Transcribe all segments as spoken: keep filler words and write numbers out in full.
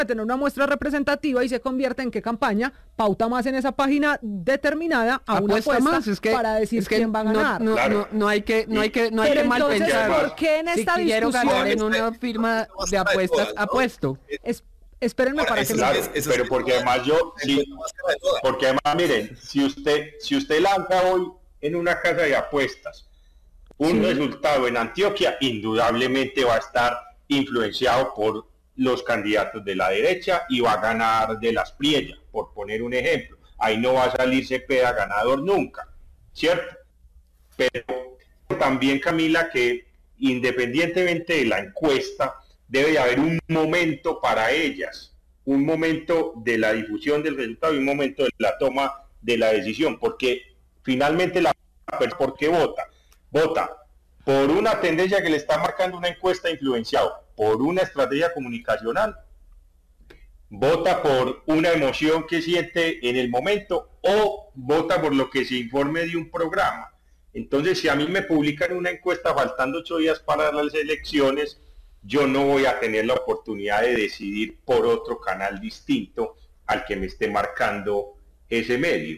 tener una muestra representativa y se convierte en qué campaña pauta más en esa página determinada a una Apuesta apuesta más, es que, para decir es que quién va a no, ganar. no, Claro. no, no hay que, no hay que, no hay Pero que mal entonces, pensar. ¿por qué en esta Si quiero ganar en discusión? una firma de apuestas, apuesto. Es, espérenme Ahora, para eso que es- me... Claro, es- pero es- porque además yo, sí, porque además miren, si usted, si usted lanza hoy en una casa de apuestas un Sí. resultado en Antioquia, indudablemente va a estar influenciado por los candidatos de la derecha y va a ganar de las Priellas, por poner un ejemplo. Ahí no va a salir Cepeda ganador nunca, ¿cierto? Pero también, Camila, que independientemente de la encuesta, debe de haber un momento para ellas, un momento de la difusión del resultado y un momento de la toma de la decisión, porque finalmente la persona, ¿por qué vota? Vota por una tendencia que le está marcando una encuesta influenciado, por una estrategia comunicacional, vota por una emoción que siente en el momento o vota por lo que se informe de un programa. Entonces, si a mí me publican una encuesta faltando ocho días para las elecciones, yo no voy a tener la oportunidad de decidir por otro canal distinto al que me esté marcando ese medio.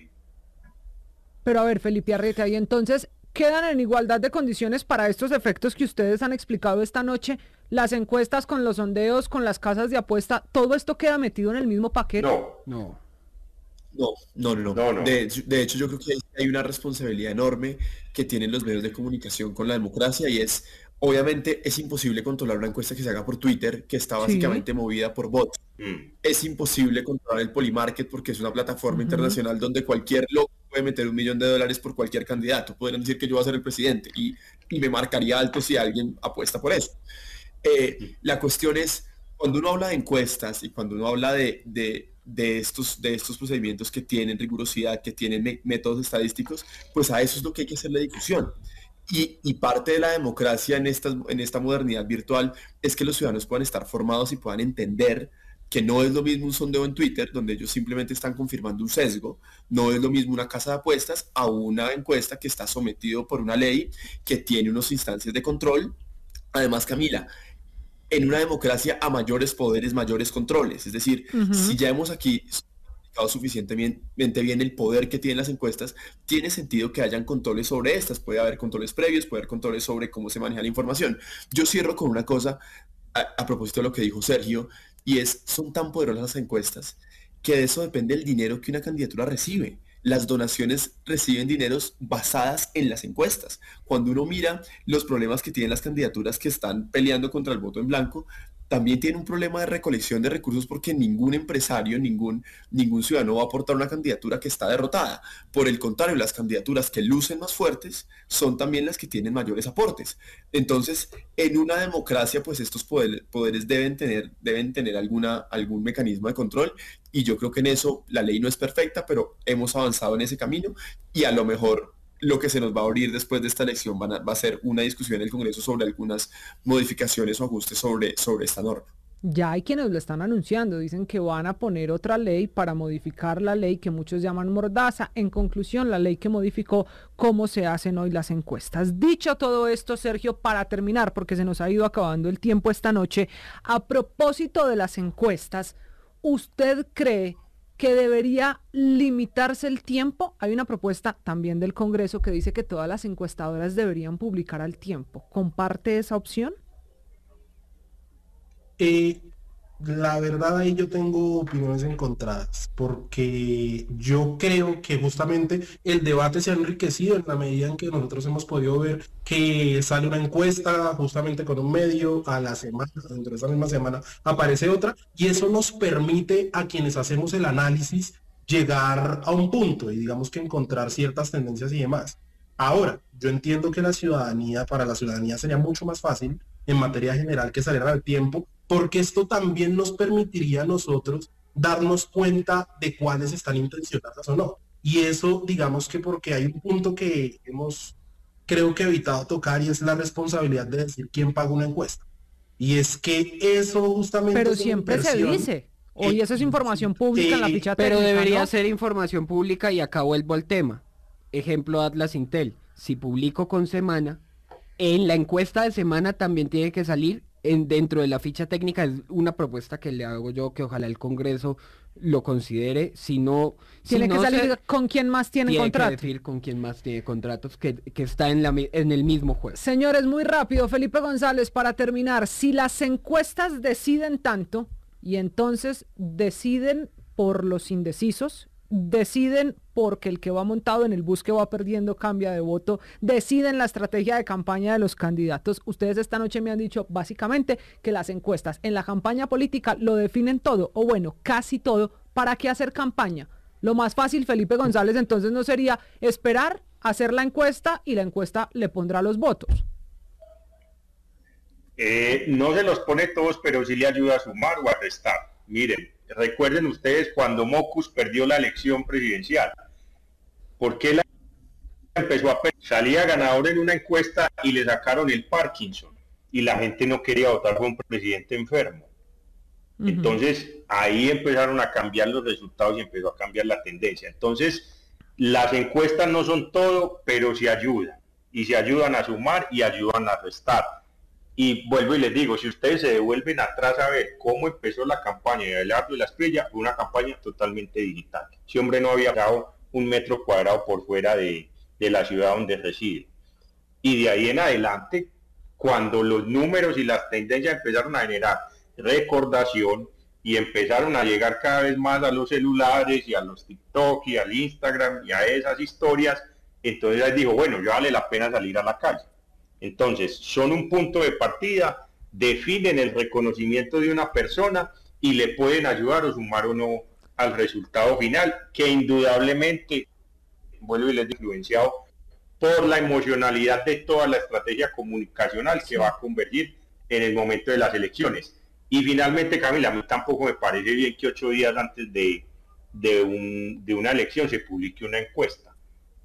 Pero a ver, Felipe Arreta, y entonces quedan en igualdad de condiciones para estos efectos que ustedes han explicado esta noche, las encuestas con los sondeos, con las casas de apuesta, ¿todo esto queda metido en el mismo paquete? No, No. No, no, no. No, no. De, de hecho, yo creo que hay una responsabilidad enorme que tienen los medios de comunicación con la democracia y es, obviamente, es imposible controlar una encuesta que se haga por Twitter, que está Sí. básicamente movida por bots. Mm. Es imposible controlar el Polymarket porque es una plataforma Ujú. internacional donde cualquier loco puede meter un millón de dólares por cualquier candidato. Podrían decir que yo voy a ser el presidente y, y me marcaría alto si alguien apuesta por eso. Eh, la cuestión es, cuando uno habla de encuestas y cuando uno habla de, de, de estos, de estos procedimientos que tienen rigurosidad, que tienen me- métodos estadísticos, pues a eso es lo que hay que hacer la discusión. Y, y parte de la democracia en esta, en esta modernidad virtual es que los ciudadanos puedan estar formados y puedan entender que no es lo mismo un sondeo en Twitter, donde ellos simplemente están confirmando un sesgo, no es lo mismo una casa de apuestas a una encuesta que está sometido por una ley que tiene unas instancias de control. Además, Camila, en una democracia a mayores poderes, mayores controles. Es decir, Ujú. si ya hemos aquí explicado suficientemente bien el poder que tienen las encuestas, tiene sentido que hayan controles sobre estas. Puede haber controles previos, puede haber controles sobre cómo se maneja la información. Yo cierro con una cosa a, a propósito de lo que dijo Sergio, y es, son tan poderosas las encuestas que de eso depende el dinero que una candidatura recibe. Las donaciones reciben dineros basadas en las encuestas. Cuando uno mira los problemas que tienen las candidaturas que están peleando contra el voto en blanco, también tiene un problema de recolección de recursos porque ningún empresario, ningún, ningún ciudadano va a aportar una candidatura que está derrotada. Por el contrario, las candidaturas que lucen más fuertes son también las que tienen mayores aportes. Entonces, en una democracia, pues estos poder, poderes deben tener, deben tener alguna, algún mecanismo de control, y yo creo que en eso la ley no es perfecta, pero hemos avanzado en ese camino, y a lo mejor lo que se nos va a abrir después de esta elección van a, va a ser una discusión en el Congreso sobre algunas modificaciones o ajustes sobre, sobre esta norma. Ya hay quienes lo están anunciando, dicen que van a poner otra ley para modificar la ley que muchos llaman mordaza. En conclusión, la ley que modificó cómo se hacen hoy las encuestas. Dicho todo esto, Sergio, para terminar, porque se nos ha ido acabando el tiempo esta noche, a propósito de las encuestas, ¿usted cree que debería limitarse el tiempo? Hay una propuesta también del Congreso que dice que todas las encuestadoras deberían publicar al tiempo. ¿Comparte esa opción? Eh, la verdad ahí yo tengo opiniones encontradas, porque yo creo que justamente el debate se ha enriquecido en la medida en que nosotros hemos podido ver que sale una encuesta justamente con un medio, a la semana, dentro de esa misma semana aparece otra, y eso nos permite a quienes hacemos el análisis llegar a un punto y digamos que encontrar ciertas tendencias y demás. Ahora, yo entiendo que la ciudadanía, para la ciudadanía sería mucho más fácil en materia general que salieran al tiempo, porque esto también nos permitiría a nosotros darnos cuenta de cuáles están intencionadas o no. Y eso, digamos que porque hay un punto que hemos, creo que evitado tocar, y es la responsabilidad de decir quién paga una encuesta. Y es que eso justamente Pero es una siempre se inversión. dice. Hoy eso es información pública en la Sí, ficha Pero técnica, debería ¿no? ser información pública y acá vuelvo al tema. Ejemplo Atlas Intel. Si publico con semana, en la encuesta de semana también tiene que salir en, dentro de la ficha técnica es una propuesta que le hago yo, que ojalá el Congreso lo considere. Si no, tiene si que no salir se, con quién más tiene, tiene contrato. que decir con quién más tiene contratos, que, que está en, la, en el mismo juego. Señores, muy rápido, Felipe González, para terminar, si las encuestas deciden tanto y entonces deciden por los indecisos, deciden porque el que va montado en el bus que va perdiendo cambia de voto, deciden la estrategia de campaña de los candidatos. Ustedes esta noche me han dicho básicamente que las encuestas en la campaña política lo definen todo, o bueno, casi todo. ¿Para qué hacer campaña? Lo más fácil, Felipe González, entonces no sería esperar, hacer la encuesta y la encuesta le pondrá los votos. Eh, no se los pone todos, pero sí le ayuda a sumar o a restar. Miren, recuerden ustedes cuando Mocus perdió la elección presidencial. ¿Por qué la empezó a perder? Salía ganador en una encuesta y le sacaron el Parkinson y la gente no quería votar por un presidente enfermo. Uh-huh. Entonces ahí empezaron a cambiar los resultados y empezó a cambiar la tendencia. Entonces las encuestas no son todo, pero sí ayudan y se ayudan a sumar y ayudan a restar. Y vuelvo y les digo, si ustedes se devuelven atrás a ver cómo empezó la campaña de Abelardo y la Espriella, fue una campaña totalmente digital. Ese hombre no había dado un metro cuadrado por fuera de, de la ciudad donde reside. Y de ahí en adelante, cuando los números y las tendencias empezaron a generar recordación y empezaron a llegar cada vez más a los celulares y a los TikTok y al Instagram y a esas historias, entonces ahí dijo, bueno, ya vale la pena salir a la calle. Entonces, son un punto de partida, definen el reconocimiento de una persona y le pueden ayudar o sumar o no al resultado final, que indudablemente, vuelvo y les digo, influenciado por la emocionalidad de toda la estrategia comunicacional que va a convergir en el momento de las elecciones. Y finalmente, Camila, a mí tampoco me parece bien que ocho días antes de, de, un, de una elección se publique una encuesta.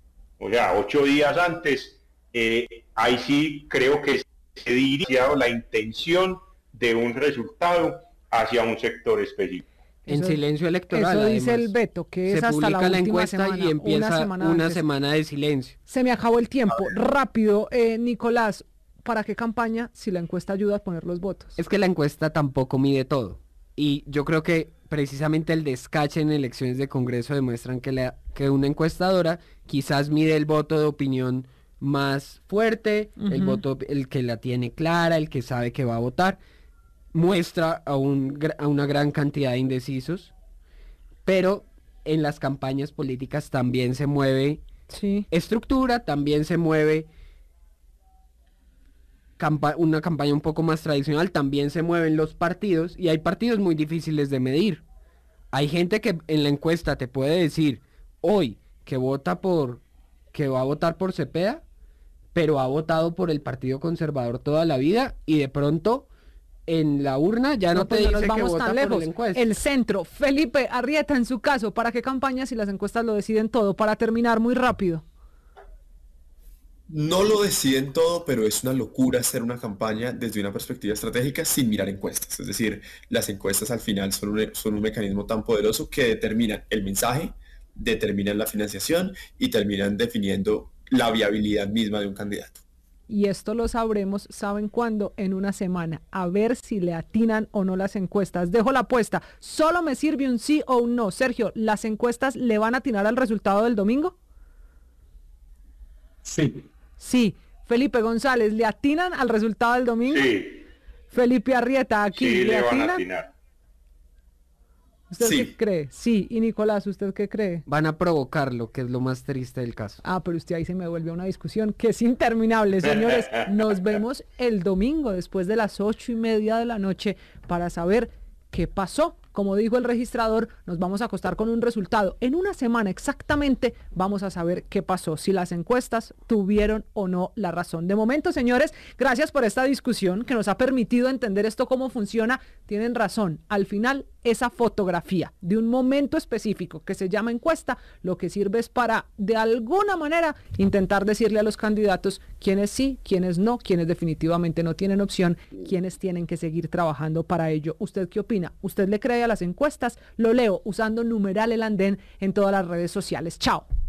O sea, ocho días antes... Eh, ahí sí creo que se dirige la intención de un resultado hacia un sector específico. En eso, silencio electoral. Eso dice además, el veto, que es hasta la, la última encuesta semana, y empieza una semana, una semana de silencio. Se me acabó el tiempo. Rápido, eh, Nicolás, ¿para qué campaña si la encuesta ayuda a poner los votos? Es que la encuesta tampoco mide todo. Y yo creo que precisamente el descache en elecciones de Congreso demuestran que, la, que una encuestadora quizás mide el voto de opinión más fuerte, uh-huh. el voto, el que la tiene clara, el que sabe que va a votar, muestra a, un, a una gran cantidad de indecisos, pero en las campañas políticas también se mueve sí. estructura, también se mueve campa- una campaña un poco más tradicional, también se mueven los partidos, y hay partidos muy difíciles de medir. Hay gente que en la encuesta te puede decir hoy que vota por, que va a votar por Cepeda, pero ha votado por el Partido Conservador toda la vida y de pronto en la urna ya no, no te pues dice no nos vamos que vota tan lejos. Por la encuesta. El centro, Felipe Arrieta, en su caso, ¿para qué campaña si las encuestas lo deciden todo? Para terminar muy rápido. No lo deciden todo, pero es una locura hacer una campaña desde una perspectiva estratégica sin mirar encuestas. Es decir, las encuestas al final son un, son un mecanismo tan poderoso que determinan el mensaje, determinan la financiación y terminan definiendo la viabilidad misma de un candidato. Y esto lo sabremos, ¿saben cuándo? En una semana, a ver si le atinan o no las encuestas. Dejo la apuesta, solo me sirve un sí o un no. Sergio, ¿las encuestas le van a atinar al resultado del domingo? Sí. Sí. Felipe González, ¿le atinan al resultado del domingo? Sí. Felipe Arrieta, aquí, sí, ¿le, le atinan? van a atinar. ¿Usted sí. qué cree? Sí. Y Nicolás, ¿usted qué cree? Van a provocarlo, que es lo más triste del caso. Ah, pero usted ahí se me vuelve a una discusión que es interminable, señores. Nos vemos el domingo después de las ocho y media de la noche para saber qué pasó. Como dijo el registrador, nos vamos a acostar con un resultado. En una semana exactamente vamos a saber qué pasó, si las encuestas tuvieron o no la razón. De momento, señores, gracias por esta discusión que nos ha permitido entender esto cómo funciona. Tienen razón, al final esa fotografía de un momento específico que se llama encuesta, lo que sirve es para, de alguna manera, intentar decirle a los candidatos quiénes sí, quiénes no, quiénes definitivamente no tienen opción, quiénes tienen que seguir trabajando para ello. ¿Usted qué opina? ¿Usted le cree a las encuestas? Lo leo usando numeral el andén en todas las redes sociales. Chao.